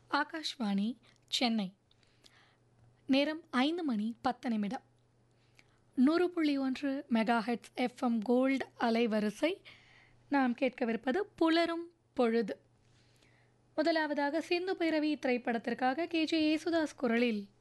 ஆகாஷ்வாணி சென்னை. நேரம் 5:10. 100.1 megahertz FM gold அலைவரிசை. நாம் கேட்கவிருப்பது புலரும் பொழுது. முதலாவதாக சிந்து பைரவி திரைப்படத்திற்காக கேஜே யேசுதாஸ் குரலில்